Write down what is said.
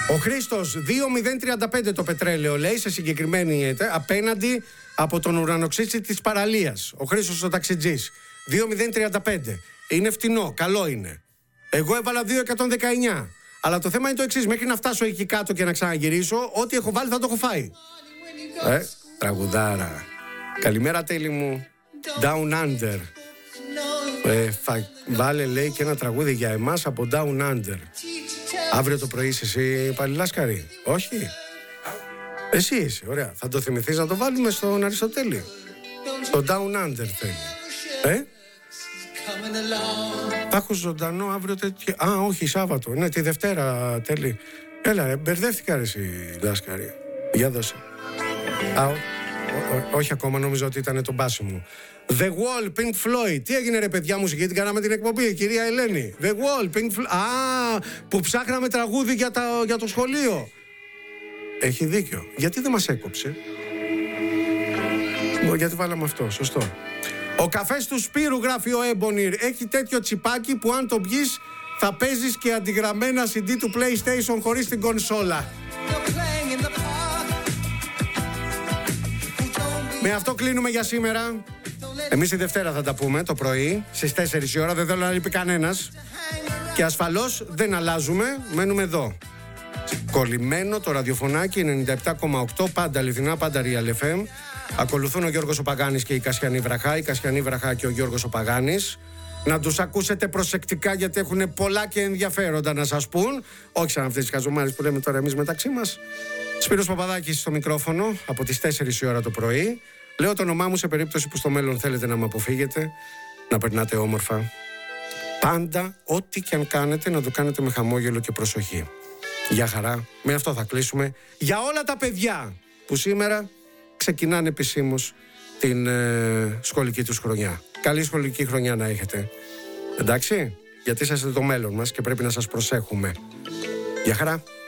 Ο Χρήστος, 2.035 το πετρέλαιο, λέει, σε συγκεκριμένη απέναντι από τον ουρανοξύστη της παραλίας. Ο Χρήστος ο ταξιτζής. 2.035. Είναι φτηνό, καλό είναι. Εγώ έβαλα 2.119. Αλλά το θέμα είναι το εξής: μέχρι να φτάσω εκεί κάτω και να ξαναγυρίσω, ό,τι έχω βάλει θα το έχω φάει. Τραγουδάρα. Καλημέρα, τέλη μου. Down Under. Βάλε, λέει, και ένα τραγούδι για εμάς από Down Under. Αύριο το πρωί είσαι εσύ πάλι Λάσκαρη? Όχι. Εσύ είσαι, ωραία. Θα το θυμηθείς να το βάλουμε στον Αριστοτέλη. Το Down Under θέλει. Θα έχω ζωντανό αύριο τέτοιο. Α, όχι, Σάββατο. Ναι, τη Δευτέρα, τέλει. Έλα, μπερδεύτηκα ρε εσύ Λάσκαρη. Για δώσε. Όχι ακόμα, νόμιζα ότι ήταν το μπάσι μου. The Wall, Pink Floyd. Τι έγινε ρε παιδιά, μουσική την κάναμε την εκπομπή, κυρία Ελένη. The Wall, Pink Floyd. Α, που ψάχναμε τραγούδι για το σχολείο. Έχει δίκιο. Γιατί δεν μας έκοψε? Γιατί βάλαμε αυτό, σωστό. Ο καφές του Σπύρου, γράφει ο Έμπονιρ, έχει τέτοιο τσιπάκι που αν το πιεις θα παίζεις και αντιγραμμένα CD του PlayStation χωρίς την κονσόλα. Με αυτό κλείνουμε για σήμερα. Εμείς τη Δευτέρα θα τα πούμε το πρωί στις 4 η ώρα, δεν θέλω να λείπει κανένας. Και ασφαλώς δεν αλλάζουμε, μένουμε εδώ. Κολλημένο το ραδιοφωνάκι 97,8, πάντα αληθινά, πάντα Real FM. Ακολουθούν ο Γιώργος ο Παγάνης και η Κασιανή Βραχά, η Κασιανή Βραχά και ο Γιώργος ο Παγάνης. Να τους ακούσετε προσεκτικά γιατί έχουν πολλά και ενδιαφέροντα να σας πούν. Όχι σαν αυτές τις χαζομάρες που λέμε τώρα εμείς μεταξύ μας. Σπύρος Παπαδάκης στο μικρόφωνο από τις 4 η ώρα το πρωί. Λέω το όνομά μου σε περίπτωση που στο μέλλον θέλετε να με αποφύγετε. Να περνάτε όμορφα. Πάντα, ό,τι και αν κάνετε, να το κάνετε με χαμόγελο και προσοχή. Γεια χαρά. Με αυτό θα κλείσουμε. Για όλα τα παιδιά που σήμερα ξεκινάνε επισήμως την σχολική τους χρονιά. Καλή σχολική χρονιά να έχετε. Εντάξει, γιατί είσαστε το μέλλον μας και πρέπει να σας προσέχουμε. Γεια χαρά.